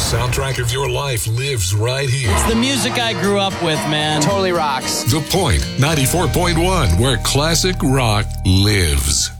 soundtrack of your life lives right here. It's the music I grew up with, man. Totally rocks. The Point 94.1, where classic rock lives.